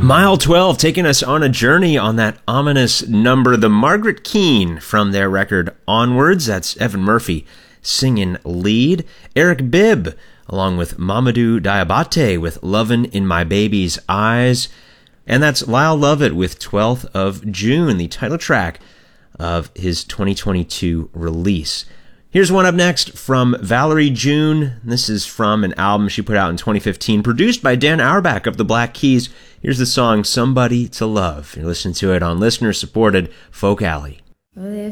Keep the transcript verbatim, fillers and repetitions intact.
Mile twelve taking us on a journey on that ominous number, the Margaret Keane from their record Onwards. That's Evan Murphy singing lead. Eric Bibb along with Mamadou Diabate with Lovin' in My Baby's Eyes. And that's Lyle Lovett with twelfth of June, the title track of his twenty twenty-two release. Here's one up next from Valerie June. This is from an album she put out in twenty fifteen, produced by Dan Auerbach of the Black Keys. Here's the song Somebody to Love. You're listening to it on listener-supported Folk Alley. Well,